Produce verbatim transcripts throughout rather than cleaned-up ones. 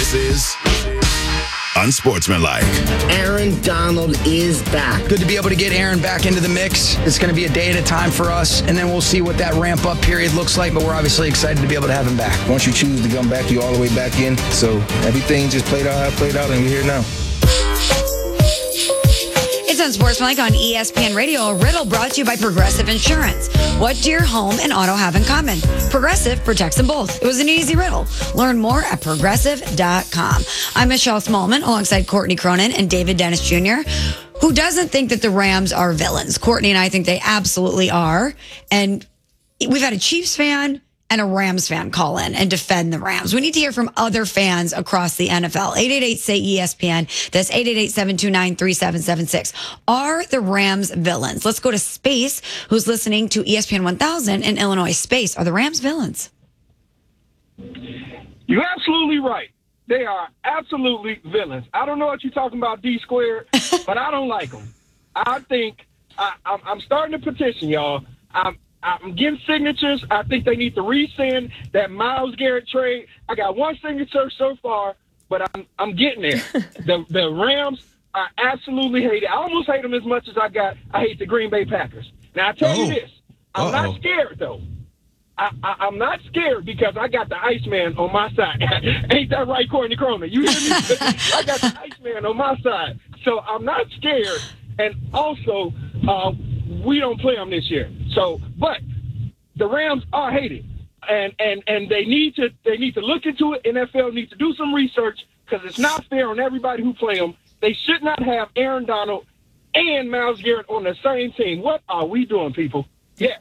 This is Unsportsmanlike. Aaron Donald is back. Good to be able to get Aaron back into the mix. It's going to be a day at a time for us, and then we'll see what that ramp-up period looks like, but we're obviously excited to be able to have him back. Once you choose to come back, you all the way back in. So everything just played out how it played out, and we're here now. It's Unsportsmanlike on E S P N Radio. A riddle brought to you by Progressive Insurance. What do your home and auto have in common? Progressive protects them both. It was an easy riddle. Learn more at progressive dot com. I'm Michelle Smallman alongside Courtney Cronin and David Dennis Junior, who doesn't think that the Rams are villains. Courtney and I think they absolutely are. And we've had a Chiefs fan and a Rams fan call in and defend the Rams. We need to hear from other fans across the N F L. eight eight eight, S A Y, E S P N. That's eight eight eight, seven two nine, three seven seven six. Are the Rams villains? Let's go to Space, who's listening to E S P N one thousand in Illinois. Space, are the Rams villains? You're absolutely right. They are absolutely villains. I don't know what you're talking about, D squared, but I don't like them. I think I, I'm, I'm starting a petition, y'all. I'm I'm getting signatures. I think they need to rescind that Myles Garrett trade. I got one signature so far, but I'm I'm getting there. the the Rams, I absolutely hate it. I almost hate them as much as I got. I hate the Green Bay Packers. Now I tell Oh. you this, I'm Uh-oh. not scared though. I, I, I'm not scared because I got the Iceman on my side. Ain't that right, Courtney Cronin? You hear me? I got the Iceman on my side, so I'm not scared. And also, uh, we don't play them this year. So, but the Rams are hated, and, and, and they need to they need to look into it. N F L needs to do some research because it's not fair on everybody who play them. They should not have Aaron Donald and Myles Garrett on the same team. What are we doing, people? Yeah.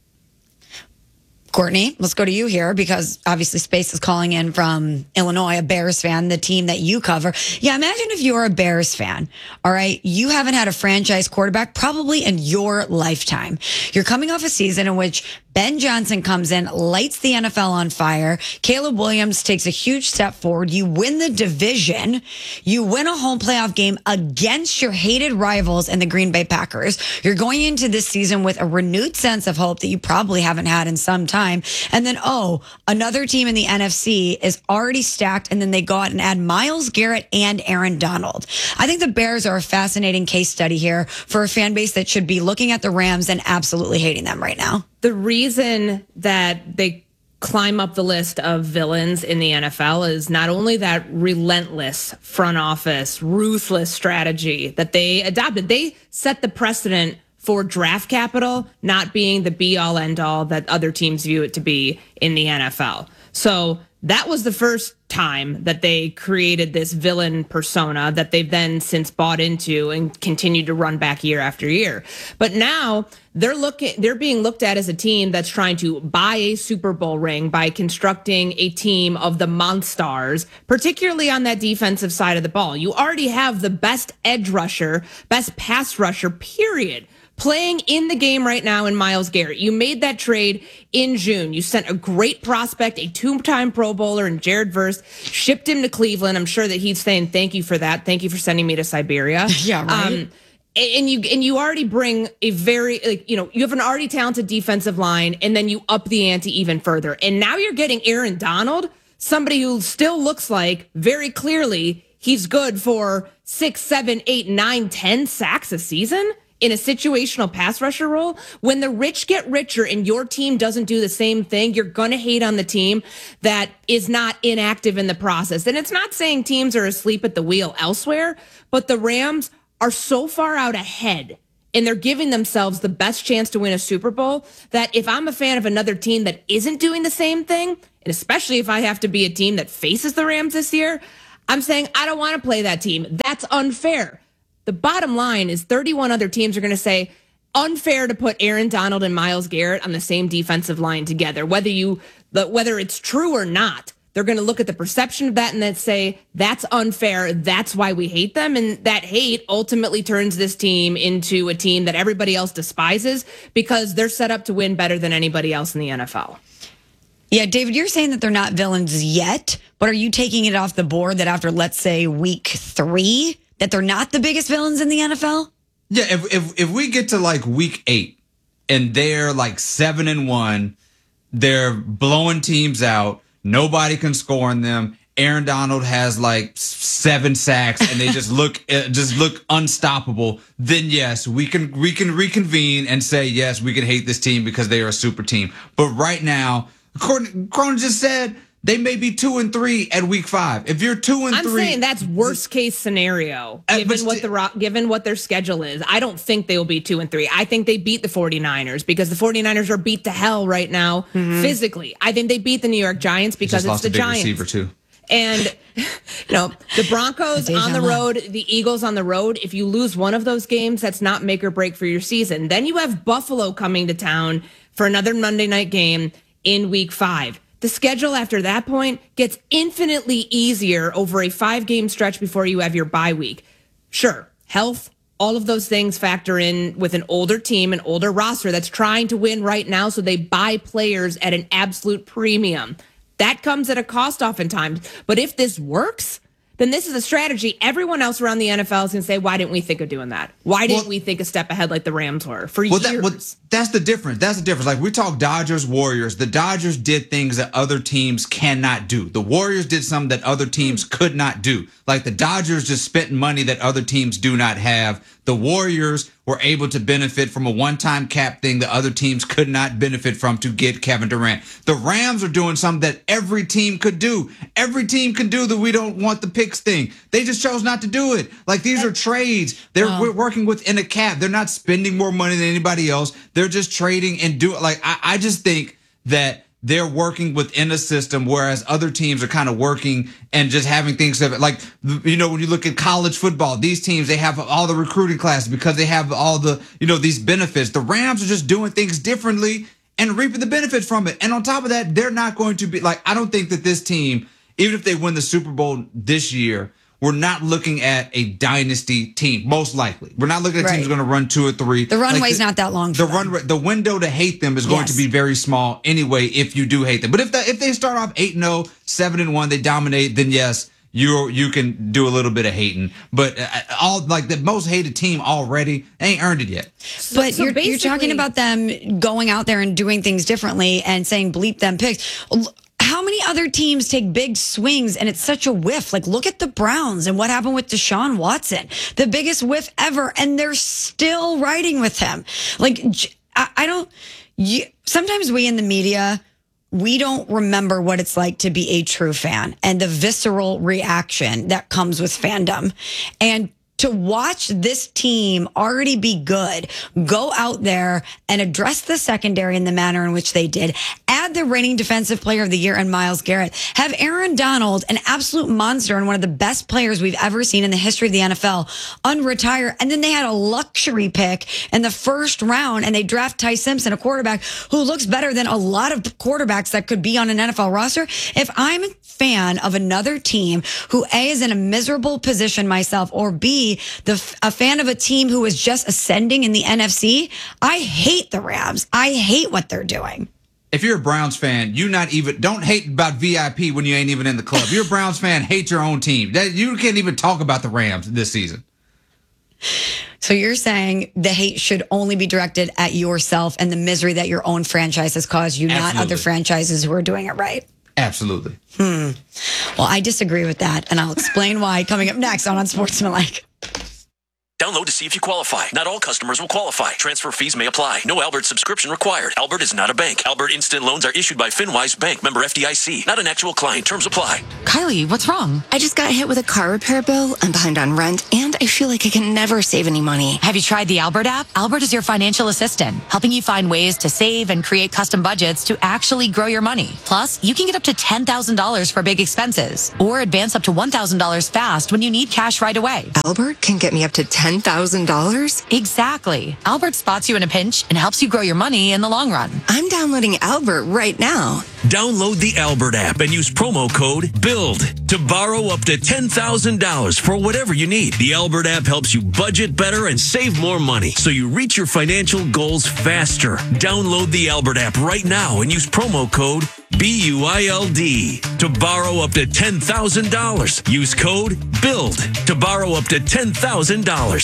Courtney, let's go to you here because obviously Space is calling in from Illinois, a Bears fan, the team that you cover. Yeah, imagine if you're a Bears fan, all right? You haven't had a franchise quarterback probably in your lifetime. You're coming off a season in which Ben Johnson comes in, lights the N F L on fire. Caleb Williams takes a huge step forward. You win the division. You win a home playoff game against your hated rivals and the Green Bay Packers. You're going into this season with a renewed sense of hope that you probably haven't had in some time. And then, oh, another team in the N F C is already stacked, and then they go out and add Myles Garrett and Aaron Donald. I think the Bears are a fascinating case study here for a fan base that should be looking at the Rams and absolutely hating them right now. The reason that they climb up the list of villains in the N F L is not only that relentless front office, ruthless strategy that they adopted, they set the precedent for draft capital not being the be-all, end-all that other teams view it to be in the N F L. So that was the first time that they created this villain persona that they've then since bought into and continued to run back year after year. But now they're looking, they're being looked at as a team that's trying to buy a Super Bowl ring by constructing a team of the Monstars, particularly on that defensive side of the ball. You already have the best edge rusher, best pass rusher, period, playing in the game right now in Myles Garrett. You made that trade in June. You sent a great prospect, a two-time Pro Bowler in Jared Verse, shipped him to Cleveland. I'm sure that he's saying thank you for that. Thank you for sending me to Siberia. Yeah, right. Um, and you and you already bring a very, like, you know, you have an already talented defensive line, and then you up the ante even further. And now you're getting Aaron Donald, somebody who still looks like very clearly he's good for six, seven, eight, nine, ten sacks a season in a situational pass rusher role. When the rich get richer and your team doesn't do the same thing, you're going to hate on the team that is not inactive in the process. And it's not saying teams are asleep at the wheel elsewhere, but the Rams are so far out ahead and they're giving themselves the best chance to win a Super Bowl that if I'm a fan of another team that isn't doing the same thing, and especially if I have to be a team that faces the Rams this year, I'm saying I don't want to play that team. That's unfair. The bottom line is thirty-one other teams are going to say unfair to put Aaron Donald and Myles Garrett on the same defensive line together. Whether you, whether it's true or not, they're going to look at the perception of that and then say that's unfair. That's why we hate them. And that hate ultimately turns this team into a team that everybody else despises because they're set up to win better than anybody else in the N F L. Yeah, David, you're saying that they're not villains yet, but are you taking it off the board that after, let's say, week three, that they're not the biggest villains in the N F L? Yeah, if if if we get to like week eight and they're like seven and one, they're blowing teams out, nobody can score on them, Aaron Donald has like seven sacks and they just look uh, just look unstoppable, then yes, we can we can reconvene and say yes, we can hate this team because they are a super team. But right now, Cronin just said they may be two and three at week five. If you're two and I'm three, I'm saying that's worst case scenario, uh, given what the given what their schedule is. I don't think they will be two and three. I think they beat the 49ers because the 49ers are beat to hell right now mm-hmm. physically. I think they beat the New York Giants because it's the a big Giants. Receiver too. And you know the Broncos on the road, the Eagles on the road. If you lose one of those games, that's not make or break for your season. Then you have Buffalo coming to town for another Monday night game in week five. The schedule after that point gets infinitely easier over a five-game stretch before you have your bye week. Sure, health, all of those things factor in with an older team, an older roster that's trying to win right now, so they buy players at an absolute premium. That comes at a cost oftentimes. But if this works, then this is a strategy everyone else around the N F L is going to say, why didn't we think of doing that? Why didn't well, we think a step ahead like the Rams were for well, years? That, well, that's the difference. That's the difference. Like we talk Dodgers, Warriors. The Dodgers did things that other teams cannot do. The Warriors did something that other teams could not do. Like the Dodgers just spent money that other teams do not have. The Warriors were able to benefit from a one-time cap thing that other teams could not benefit from to get Kevin Durant. The Rams are doing something that every team could do. Every team can do the we don't want the picks thing. They just chose not to do it. Like these are trades. They're oh. working within a cap. They're not spending more money than anybody else. They're just trading and do it. Like I, I just think that they're working within a system, whereas other teams are kind of working and just having things like, you know, when you look at college football, these teams, they have all the recruiting classes because they have all the, you know, these benefits. The Rams are just doing things differently and reaping the benefits from it. And on top of that, they're not going to be like, I don't think that this team, even if they win the Super Bowl this year, we're not looking at a dynasty team, most likely. We're not looking at right. teams going to run two or three. The runway's like the, not that long. For the run, the window to hate them is going yes. to be very small anyway. If you do hate them, but if the, if they start off eight and zero, seven and one, they dominate. Then yes, you you can do a little bit of hating. But all like the most hated team already, they ain't earned it yet. But so you're you're talking about them going out there and doing things differently and saying bleep them picks. How many other teams take big swings and it's such a whiff? Like, look at the Browns and what happened with Deshaun Watson, the biggest whiff ever, and they're still riding with him. Like, I, I don't, you, sometimes we in the media, we don't remember what it's like to be a true fan and the visceral reaction that comes with fandom. And to watch this team already be good, go out there and address the secondary in the manner in which they did, add the reigning defensive player of the year and Myles Garrett, have Aaron Donald, an absolute monster and one of the best players we've ever seen in the history of the N F L, unretire. And then they had a luxury pick in the first round and they draft Ty Simpson, a quarterback who looks better than a lot of quarterbacks that could be on an N F L roster. If I'm a fan of another team who A, is in a miserable position myself, or B, the a fan of a team who is just ascending in the N F C, I hate the Rams. I hate what they're doing. If you're a Browns fan, you not even don't hate about V I P when you ain't even in the club. You're a Browns fan, hate your own team. You can't even talk about the Rams this season. So you're saying the hate should only be directed at yourself and the misery that your own franchise has caused you, Absolutely. Not other franchises who are doing it right. Absolutely. Hmm. Well, I disagree with that, and I'll explain why coming up next on Unsportsmanlike. Download to see if you qualify. Not all customers will qualify. Transfer fees may apply. No Albert subscription required. Albert is not a bank. Albert Instant Loans are issued by FinWise Bank, member F D I C. Not an actual client. Terms apply. Kylie, what's wrong? I just got hit with a car repair bill. I'm behind on rent, and I feel like I can never save any money. Have you tried the Albert app? Albert is your financial assistant, helping you find ways to save and create custom budgets to actually grow your money. Plus, you can get up to ten thousand dollars for big expenses, or advance up to one thousand dollars fast when you need cash right away. Albert can get me up to ten thousand dollars? Exactly. Albert spots you in a pinch and helps you grow your money in the long run. I'm downloading Albert right now. Download the Albert app and use promo code BUILD to borrow up to ten thousand dollars for whatever you need. The Albert app helps you budget better and save more money so you reach your financial goals faster. Download the Albert app right now and use promo code B U I L D to borrow up to ten thousand dollars. Use code BUILD to borrow up to ten thousand dollars.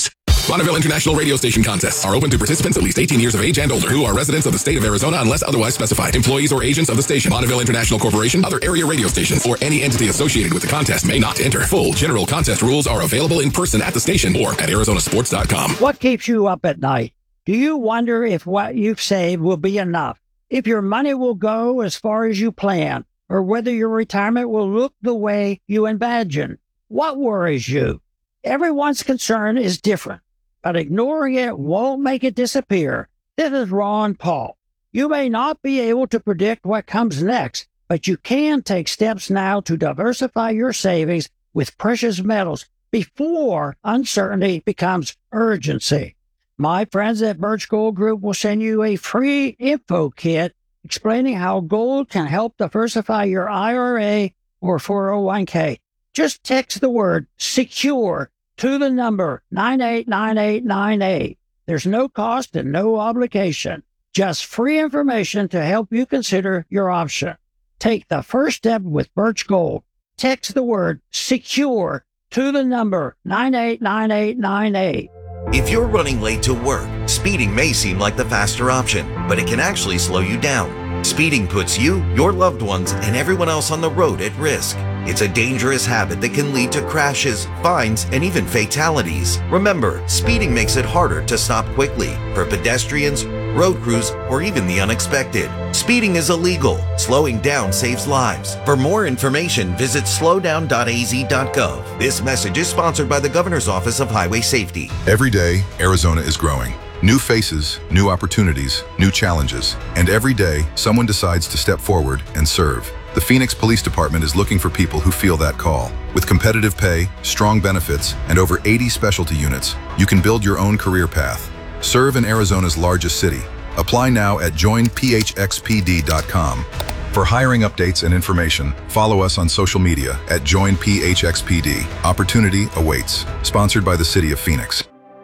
Bonneville International Radio Station contests are open to participants at least eighteen years of age and older who are residents of the state of Arizona unless otherwise specified. Employees or agents of the station, Bonneville International Corporation, other area radio stations, or any entity associated with the contest may not enter. Full general contest rules are available in person at the station or at arizona sports dot com. What keeps you up at night? Do you wonder if what you've saved will be enough? If your money will go as far as you plan? Or whether your retirement will look the way you imagine? What worries you? Everyone's concern is different, but ignoring it won't make it disappear. This is Ron Paul. You may not be able to predict what comes next, but you can take steps now to diversify your savings with precious metals before uncertainty becomes urgency. My friends at Birch Gold Group will send you a free info kit explaining how gold can help diversify your I R A or four oh one k. Just text the word SECURE to the number nine eight nine eight nine eight. There's no cost and no obligation. Just free information to help you consider your option. Take the first step with Birch Gold. Text the word SECURE to the number nine eight nine eight nine eight. If you're running late to work, speeding may seem like the faster option, but it can actually slow you down. Speeding puts you, your loved ones, and everyone else on the road at risk. It's a dangerous habit that can lead to crashes, fines, and even fatalities. Remember, speeding makes it harder to stop quickly for pedestrians, road crews, or even the unexpected. Speeding is illegal. Slowing down saves lives. For more information, visit slow down dot a z dot gov. This message is sponsored by the Governor's Office of Highway Safety. Every day, Arizona is growing. New faces, new opportunities, new challenges. And every day, someone decides to step forward and serve. The Phoenix Police Department is looking for people who feel that call. With competitive pay, strong benefits, and over eighty specialty units, you can build your own career path. Serve in Arizona's largest city. Apply now at join p h x p d dot com. For hiring updates and information, follow us on social media at join p h x p d. Opportunity awaits. Sponsored by the City of Phoenix.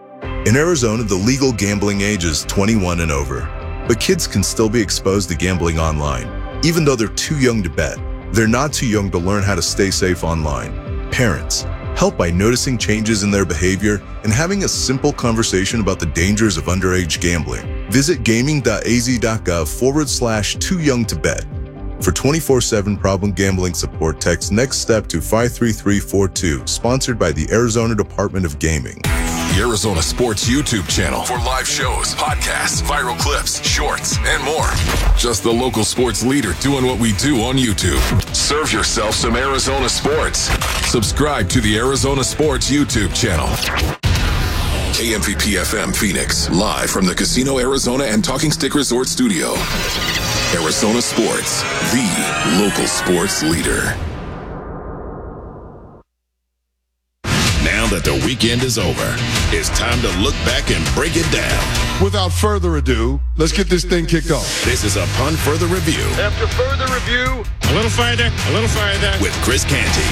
In Arizona, the legal gambling age is twenty-one and over. But kids can still be exposed to gambling online. Even though they're too young to bet, they're not too young to learn how to stay safe online. Parents, help by noticing changes in their behavior and having a simple conversation about the dangers of underage gambling. Visit gaming dot a z dot gov forward slash too young to bet. For twenty-four seven problem gambling support, text next step to five three three four two, sponsored by the Arizona Department of Gaming. The Arizona Sports YouTube channel for live shows, podcasts, viral clips, shorts, and more. Just the local sports leader doing what we do on YouTube. Serve yourself some Arizona sports. Subscribe to the Arizona Sports YouTube channel. K M V P F M Phoenix, live from the Casino Arizona and Talking Stick Resort Studio. Arizona Sports, the local sports leader. Now that the weekend is over, it's time to look back and break it down. Without further ado, let's get this thing kicked off. This is Upon Further Review. After further review, a little farther, a little farther, with Chris Canty.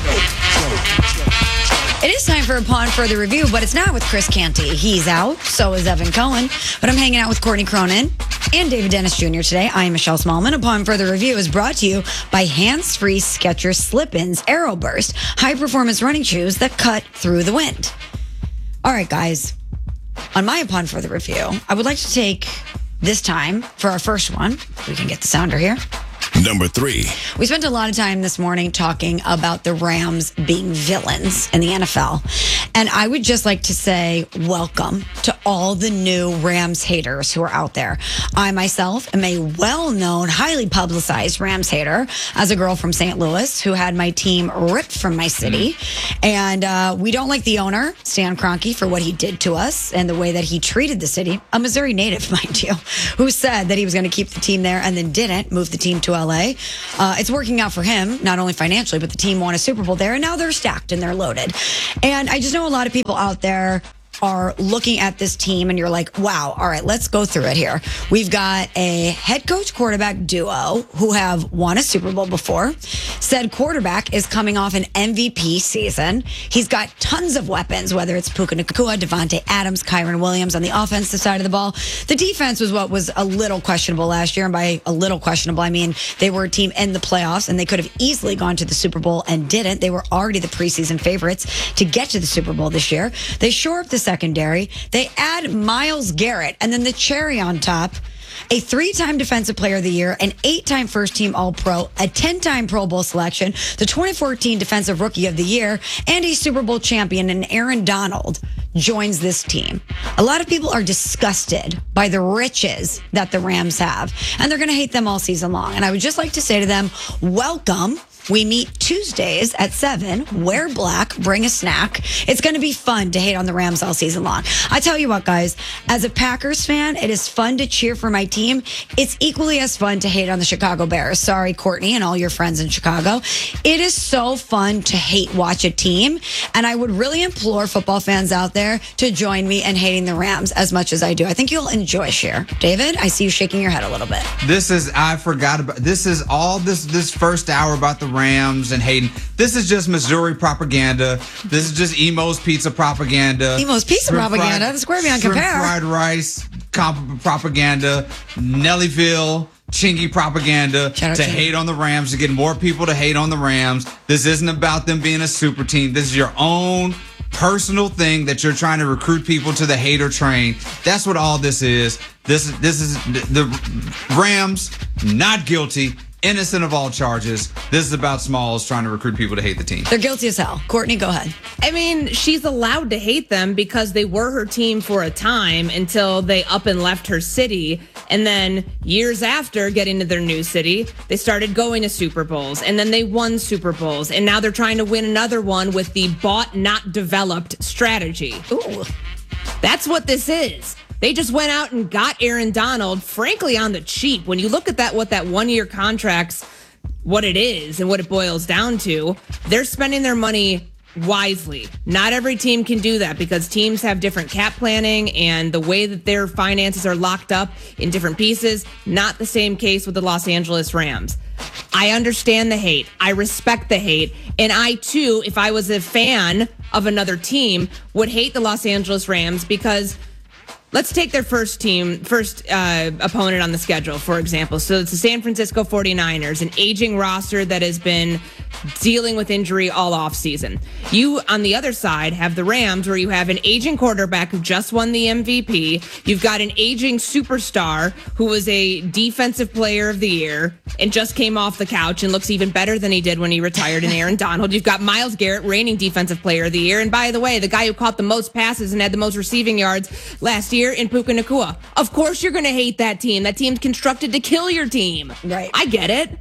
It is time for Upon Further Review, but it's not with Chris Canty. He's out, so is Evan Cohen. But I'm hanging out with Courtney Cronin and David Dennis Junior today. I am Michelle Smallman. Upon Further Review is brought to you by Hands-Free Skechers Slip-Ins Aero Burst, high-performance running shoes that cut through the wind. All right, guys. On my Upon Further Review, I would like to take this time for our first one. We can get the sounder here. Number three. We spent a lot of time this morning talking about the Rams being villains in the N F L. And I would just like to say welcome to all the new Rams haters who are out there. I myself am a well-known, highly publicized Rams hater as a girl from Saint Louis who had my team ripped from my city. And uh, we don't like the owner, Stan Kroenke, for what he did to us and the way that he treated the city. A Missouri native, mind you, who said that he was going to keep the team there and then didn't move the team to L A. Uh, it's working out for him, not only financially, but the team won a Super Bowl there, and now they're stacked and they're loaded. And I just know a lot of people out there are looking at this team and you're like, wow, all right, let's go through it here. We've got a head coach quarterback duo who have won a Super Bowl before. Said quarterback is coming off an M V P season. He's got tons of weapons, whether it's Puka Nacua, Devontae Adams, Kyron Williams on the offensive side of the ball. The defense was what was a little questionable last year. And by a little questionable, I mean they were a team in the playoffs and they could have easily gone to the Super Bowl and didn't. They were already the preseason favorites to get to the Super Bowl this year. They shore up the secondary. They add Myles Garrett, and then the cherry on top, a three-time Defensive Player of the Year, an eight-time first-team All-Pro, a ten-time Pro Bowl selection, the twenty fourteen Defensive Rookie of the Year, and a Super Bowl champion, and Aaron Donald joins this team. A lot of people are disgusted by the riches that the Rams have, and they're going to hate them all season long. And I would just like to say to them, welcome. We meet Tuesdays at seven. Wear black. Bring a snack. It's going to be fun to hate on the Rams all season long. I tell you what, guys, as a Packers fan, it is fun to cheer for my team. It's equally as fun to hate on the Chicago Bears. Sorry, Courtney and all your friends in Chicago. It is so fun to hate watch a team. And I would really implore football fans out there to join me in hating the Rams as much as I do. I think you'll enjoy Cher. David, I see you shaking your head a little bit. This is, I forgot about, this is all this, this first hour about the Rams and hating. This is just Missouri propaganda. This is just Emo's Pizza propaganda. Emo's Pizza Shrimp propaganda. fried- That's where beyond shrimp compare. fried rice comp- propaganda. Nellyville Chingy propaganda Shout out to Chingy. hate on the Rams, to get more people to hate on the Rams. This isn't about them being a super team. This is your own personal thing that you're trying to recruit people to the hater train. That's what all this is. This is this is the Rams not guilty, innocent of all charges. This is about Smalls trying to recruit people to hate the team. They're guilty as hell. Courtney, go ahead. I mean, she's allowed to hate them because they were her team for a time until they up and left her city. And then years after getting to their new city, they started going to Super Bowls. And then they won Super Bowls. And now they're trying to win another one with the bought, not developed strategy. Ooh. That's what this is. They just went out and got Aaron Donald, frankly, on the cheap. When you look at that, what that one-year contract's, what it is and what it boils down to, they're spending their money wisely. Not every team can do that because teams have different cap planning and the way that their finances are locked up in different pieces. Not the same case with the Los Angeles Rams. I understand the hate. I respect the hate. And I, too, if I was a fan of another team, would hate the Los Angeles Rams because let's take their first team, first uh, opponent on the schedule, for example. So it's the San Francisco forty-niners, an aging roster that has been dealing with injury all offseason. You, on the other side, have the Rams, where you have an aging quarterback who just won the M V P. You've got an aging superstar who was a defensive player of the year and just came off the couch and looks even better than he did when he retired in Aaron Donald. You've got Myles Garrett, reigning defensive player of the year. And by the way, the guy who caught the most passes and had the most receiving yards last year in Puka Nacua. Of course you're going to hate that team. That team's constructed to kill your team. Right. I get it.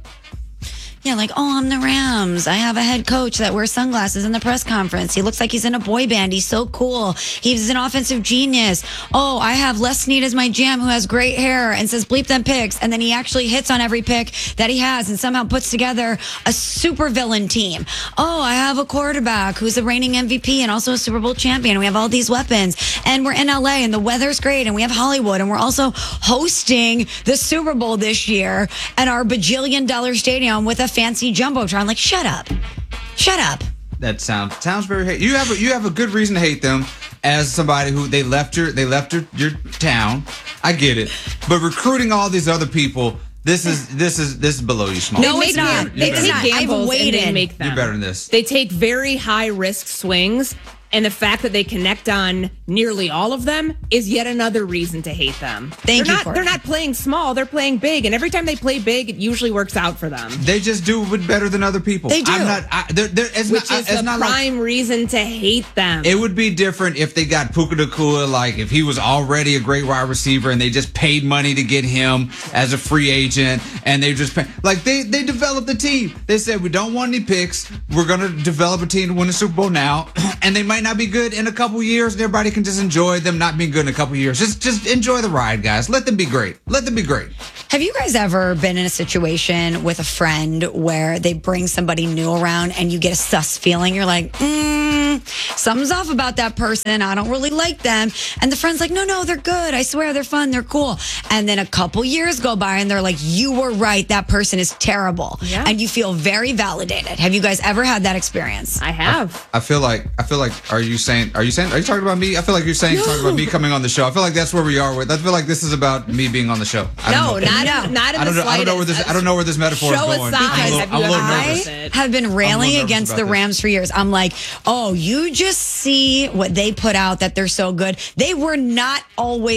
Yeah, like, oh, I'm the Rams. I have a head coach that wears sunglasses in the press conference. He looks like he's in a boy band. He's so cool. He's an offensive genius. Oh, I have Les Snead as my G M who has great hair and says bleep them picks. And then he actually hits on every pick that he has and somehow puts together a super villain team. Oh, I have a quarterback who's a reigning M V P and also a Super Bowl champion. We have all these weapons and we're in L A and the weather's great and we have Hollywood and we're also hosting the Super Bowl this year at our bajillion dollar stadium with a fancy jumbotron. Like, shut up, shut up. That sounds sounds very hate. You have a, you have a good reason to hate them as somebody who they left your they left your, your town. I get it, but recruiting all these other people. This is this is this is below you, Small. No, it's it's not. not. They They take take I've gambles and waited. they make them. You're better than this. They take very high risk swings, and the fact that they connect on nearly all of them is yet another reason to hate them. Thank they're you, not, Courtney. They're not playing small. They're playing big, and every time they play big, it usually works out for them. They just do it better than other people. They do. I'm not. I, they're, they're, it's Which not, is it's the not like, prime reason to hate them. it would be different if they got Puka Nacua, like if he was already a great wide receiver and they just paid money to get him as a free agent and they just pay, like they they developed the team. They said we don't want any picks. We're gonna develop a team to win the Super Bowl now, and they might not be good in a couple years. And everybody can just enjoy them not being good in a couple years. Just just enjoy the ride, guys. Let them be great. Let them be great. Have you guys ever been in a situation with a friend where they bring somebody new around and you get a sus feeling? You're like, mm, something's off about that person. I don't really like them. And the friend's like, no, no, they're good. I swear they're fun. They're cool. And then a couple years go by and they're like, you were right. That person is terrible. Yeah. And you feel very validated. Have you guys ever had that experience? I have. I feel like I feel like are you saying are you saying are you talking about me? I feel like you're saying No. talking about me coming on the show. I feel like that's where we are with. I feel like this is about me being on the show. I don't No, know. not, No. not in I don't the know. I don't know where slightest. this. I don't know where this metaphor Show is going. aside, I'm a little, have I'm a you little ever nervous. had it? Have been railing nervous against about the this. Rams for years. I'm like, oh, you just see what they put out, that they're so good. They were not always